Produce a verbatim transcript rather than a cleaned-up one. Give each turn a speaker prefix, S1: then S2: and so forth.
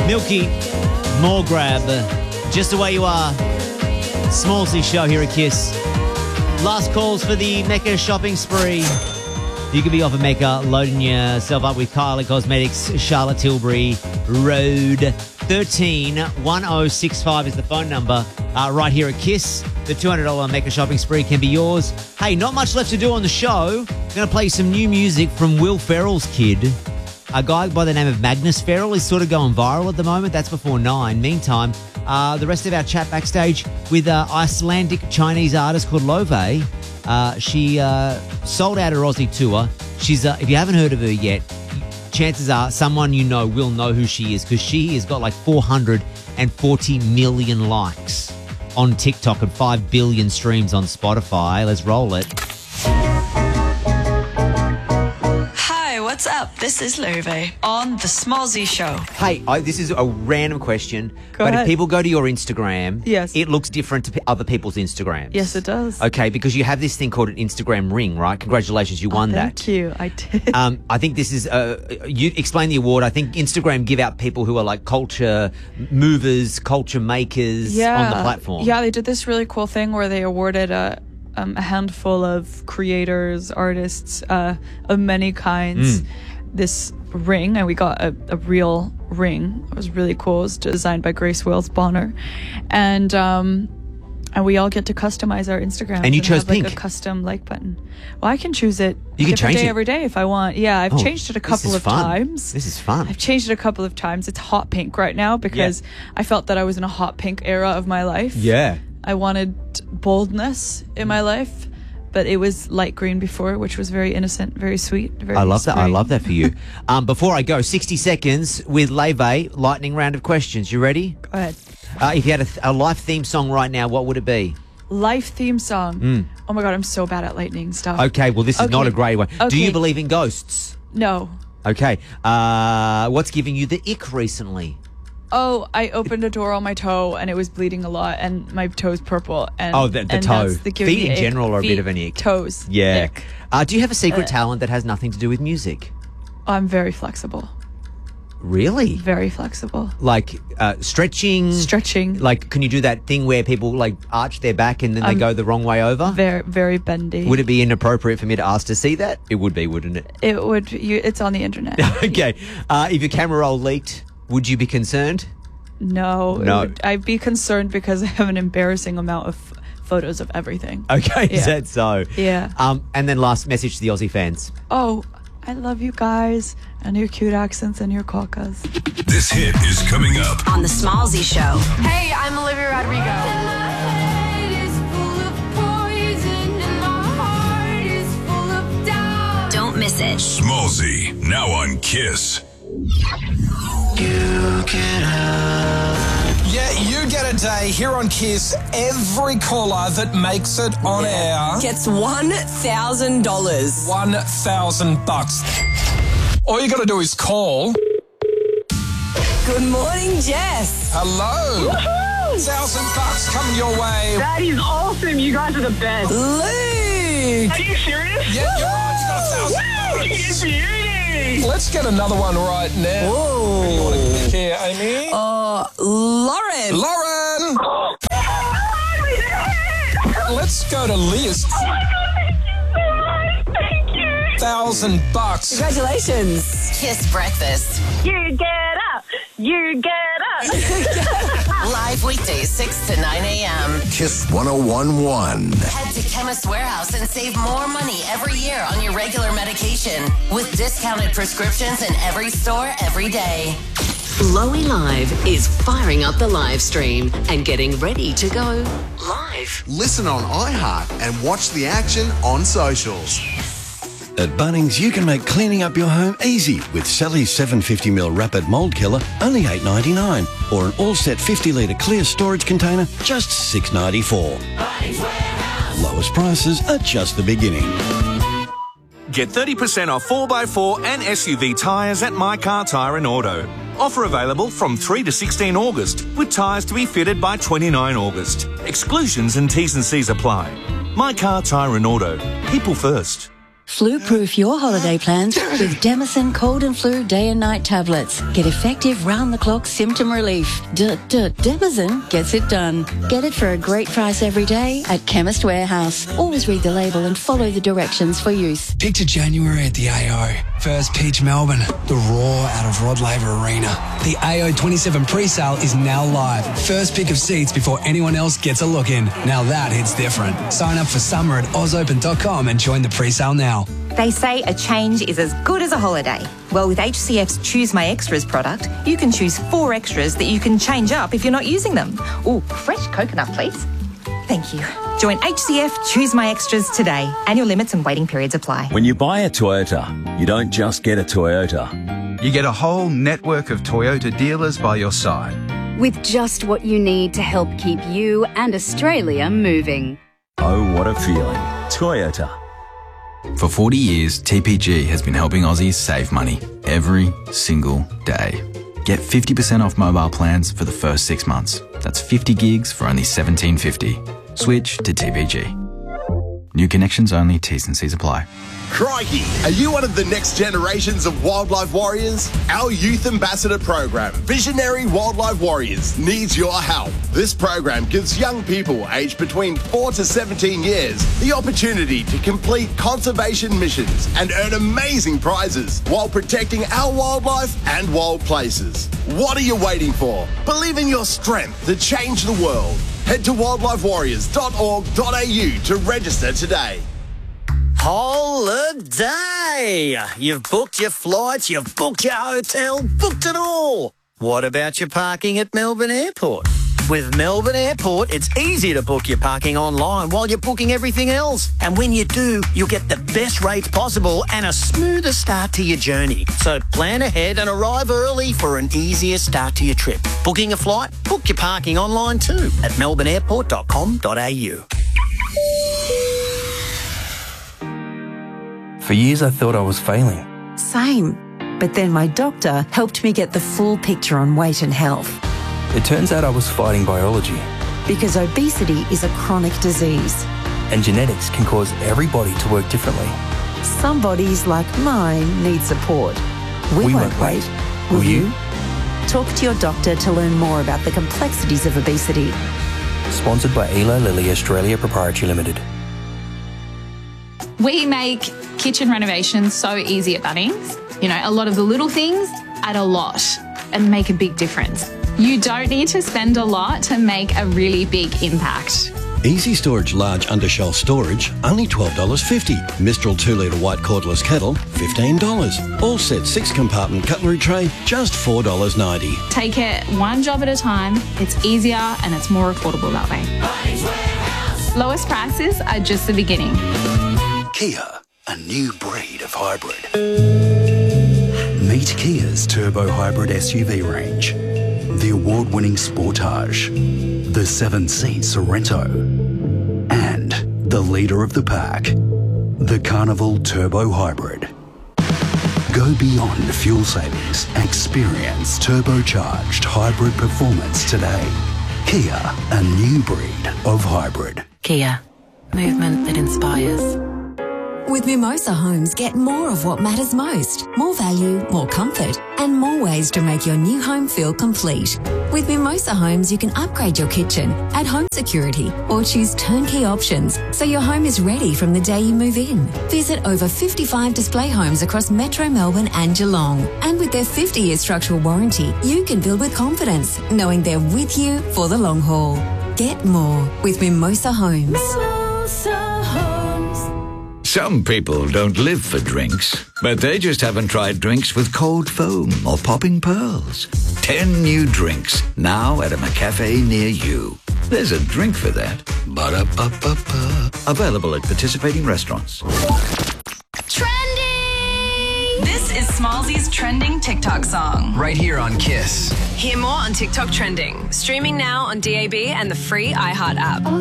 S1: Milky, more grab. Just the way you are. Smallsy show here at Kiss. Last calls for the Mecca shopping spree. You could be off of Mecca, loading yourself up with Kylie Cosmetics, Charlotte Tilbury Road. thirteen one oh six five is the phone number uh, right here at Kiss. The two hundred dollars Mecca shopping spree can be yours. Hey, not much left to do on the show. I'm going to play some new music from Will Ferrell's kid. A guy by the name of Magnus Ferrell is sort of going viral at the moment. That's before nine. Meantime, uh, the rest of our chat backstage with uh, Icelandic Chinese artist called Love. Uh, she uh, sold out her Aussie tour. She's, uh, if you haven't heard of her yet, chances are someone you know will know who she is because she has got like four hundred forty million likes on TikTok and five billion streams on Spotify. Let's roll it.
S2: What's up? This is Love on The Smallsy Show.
S1: Hey, I, this is a random question,
S2: go
S1: but
S2: ahead.
S1: If people go to your Instagram,
S2: yes,
S1: it looks different to p- other people's Instagrams.
S2: Yes, it does.
S1: Okay, because you have this thing called an Instagram ring, right? Congratulations, you won
S2: oh,
S1: thank
S2: that. Thank you, I did.
S1: Um, I think this is, uh, you explain the award. I think Instagram give out people who are like culture movers, culture makers
S2: yeah.
S1: on the platform.
S2: Yeah, they did this really cool thing where they awarded a, um, a handful of creators, artists uh, of many kinds. Mm. This ring, and we got a, a real ring. It was really cool. It was designed by Grace Wills Bonner, and um, and we all get to customize our Instagram.
S1: And you
S2: and
S1: chose
S2: have, like,
S1: pink.
S2: a custom like button. Well, I can choose it.
S1: You can change
S2: day
S1: it
S2: every day if I want. Yeah, I've
S1: oh,
S2: changed it a couple of
S1: fun.
S2: times.
S1: This is fun.
S2: I've changed it a couple of times. It's hot pink right now because
S1: yeah.
S2: I felt that I was in a hot pink era of my life.
S1: Yeah,
S2: I wanted boldness in my life. But it was light green before, which was very innocent, very sweet. Very
S1: I love that. I
S2: spring.
S1: love that for you. um, before I go, sixty seconds with Leve, lightning round of questions. You ready?
S2: Go ahead.
S1: Uh, if you had a, th- a life theme song right now, what would it be?
S2: Life theme song.
S1: Mm.
S2: Oh my God, I'm so bad at lightning stuff.
S1: Okay, well, this is
S2: okay.
S1: not a great one.
S2: Okay.
S1: Do you believe in ghosts?
S2: No.
S1: Okay. Uh, what's giving you the ick recently?
S2: Oh, I opened a door on my toe and it was bleeding a lot and my toe's purple. And,
S1: oh, the, the
S2: and
S1: toe.
S2: That's the
S1: Feet in
S2: ick.
S1: general are
S2: Feet,
S1: a bit of an ick.
S2: Toes.
S1: Yeah.
S2: Ick.
S1: Uh, do you have a secret
S2: uh,
S1: talent that has nothing to do with music?
S2: I'm very flexible.
S1: Really?
S2: Very flexible.
S1: Like uh, stretching?
S2: Stretching.
S1: Like, can you do that thing where people like arch their back and then they
S2: um,
S1: go the wrong way over?
S2: Very, very bendy.
S1: Would it be inappropriate for me to ask to see that? It would be, wouldn't it?
S2: It would. You, it's on the internet.
S1: Okay. Uh, if your camera roll leaked, would you be concerned?
S2: No.
S1: No.
S2: Would, I'd be concerned because I have an embarrassing amount of f- photos of everything.
S1: Okay,
S2: yeah.
S1: Is that so?
S2: Yeah.
S1: Um, and then last message to the Aussie fans.
S2: Oh, I love you guys and your cute accents and your cocas.
S3: This hit is coming up
S4: on The Smallsy Show.
S5: Hey, I'm Olivia Rodrigo.
S4: Don't miss it.
S3: Smallsy, now on Kiss.
S6: You get up. Yeah, you get a day here on Kiss. Every caller that makes it on
S7: yeah.
S6: air
S7: gets one thousand dollars.
S6: One thousand bucks. All you got to do is call.
S7: Good morning, Jess.
S6: Hello.
S5: Woohoo!
S6: Thousand bucks coming your way.
S5: That is awesome. You guys are the best.
S7: Luke.
S5: Are you serious?
S6: Yeah, you're right. You got a thousand
S5: Woo!
S6: bucks.
S5: Beauty.
S6: Let's get another one right now.
S7: Whoa.
S6: Who do you want to pick here, Amy?
S7: Uh, Lauren.
S6: Lauren.
S5: Oh, we did it.
S6: Let's go to Liz.
S5: Oh my God, thank you so much. Thank you.
S6: Thousand bucks.
S7: Congratulations.
S4: Kiss Breakfast.
S5: You get up. You get up.
S4: Live weekdays, six to nine a.m.
S3: Kiss one oh one point one.
S4: Head to Chemist Warehouse and save more money every year on your regular medication with discounted prescriptions in every store every day.
S8: Lowy Live is firing up the live stream and getting ready to go live.
S9: Listen on iHeart and watch the action on socials.
S10: At Bunnings, you can make cleaning up your home easy with Sally's seven hundred fifty milliliter Rapid Mold Killer, only eight ninety-nine, or an all-set fifty litre clear storage container, just six ninety-four. Lowest prices are just the beginning.
S11: Get thirty percent off four by four and S U V tyres at My Car Tyre and Auto. Offer available from three to sixteen August, with tyres to be fitted by twenty-nine August. Exclusions and T's and C's apply. My Car Tyre and Auto. People first.
S12: Flu-proof your holiday plans with Demison Cold and Flu Day and Night tablets. Get effective round-the-clock symptom relief. D-d-Demison gets it done. Get it for a great price every day at Chemist Warehouse. Always read the label and follow the directions for use.
S13: Picture January at the A O. First pitch Melbourne. The roar out of Rod Laver Arena. The A O twenty-seven pre-sale is now live. First pick of seats before anyone else gets a look in. Now that hits different. Sign up for summer at oz open dot com and join the pre-sale now.
S14: They say a change is as good as a holiday. Well, with H C F's Choose My Extras product, you can choose four extras that you can change up if you're not using them. Ooh, fresh coconut, please. Thank you. Join H C F Choose My Extras today. Annual limits and waiting periods apply.
S15: When you buy a Toyota, you don't just get a Toyota.
S16: You get a whole network of Toyota dealers by your side.
S17: With just what you need to help keep you and Australia moving.
S15: Oh, what a feeling. Toyota.
S18: For forty years, T P G has been helping Aussies save money every single day. Get fifty percent off mobile plans for the first six months. That's fifty gigs for only seventeen fifty. Switch to T P G. New connections only, T's and C's apply.
S19: Crikey! Are you one of the next generations of wildlife warriors? Our Youth Ambassador program, Visionary Wildlife Warriors, needs your help. This program gives young people aged between four to seventeen years the opportunity to complete conservation missions and earn amazing prizes while protecting our wildlife and wild places. What are you waiting for? Believe in your strength to change the world. Head to wildlife warriors dot org dot a u to register today.
S20: Holiday! You've booked your flights, you've booked your hotel, booked it all. What about your parking at Melbourne Airport? With Melbourne Airport, it's easy to book your parking online while you're booking everything else. And when you do, you'll get the best rates possible and a smoother start to your journey. So plan ahead and arrive early for an easier start to your trip. Booking a flight? Book your parking online too at melbourne airport dot com dot a u.
S21: For years, I thought I was failing.
S22: Same. But then my doctor helped me get the full picture on weight and health.
S21: It turns out I was fighting biology.
S22: Because obesity is a chronic disease.
S21: And genetics can cause every body to work differently.
S22: Some bodies, like mine, need support. We,
S21: we
S22: won't,
S21: won't
S22: wait.
S21: wait.
S22: Will,
S21: Will
S22: you?
S21: you?
S22: Talk to your doctor to learn more about the complexities of obesity.
S21: Sponsored by Eli Lilly Australia Proprietary Limited.
S23: We make kitchen renovations so easy at Bunnings. You know, a lot of the little things add a lot and make a big difference. You don't need to spend a lot to make a really big impact.
S10: Easy Storage Large Undershelf Storage, only twelve dollars fifty. Mistral two litre white cordless kettle, fifteen dollars. All set six compartment cutlery tray, just four dollars ninety.
S23: Take it one job at a time. It's easier and it's more affordable that way. Lowest prices are just the beginning.
S24: Kia, a new breed of hybrid. Meet Kia's Turbo Hybrid S U V range. The award-winning Sportage, the seven-seat Sorrento, and the leader of the pack, the Carnival Turbo Hybrid. Go beyond fuel savings. Experience turbocharged hybrid performance today. Kia, a new breed of hybrid.
S25: Kia, movement that inspires.
S26: With Mimosa Homes, get more of what matters most. More value, more comfort, and more ways to make your new home feel complete. With Mimosa Homes, you can upgrade your kitchen, add home security, or choose turnkey options so your home is ready from the day you move in. Visit over fifty-five display homes across Metro Melbourne and Geelong. And with their fifty-year structural warranty, you can build with confidence, knowing they're with you for the long haul. Get more with Mimosa Homes. Mimosa Homes.
S27: Some people don't live for drinks, but they just haven't tried drinks with cold foam or popping pearls. Ten new drinks, now at a McCafe near you. There's a drink for that. Ba-da-ba-ba-ba. Available at participating restaurants.
S28: Trending! This is Smallsy's trending TikTok song.
S13: Right here on Kiss.
S28: Hear more on TikTok trending. Streaming now on D A B and the free iHeart app.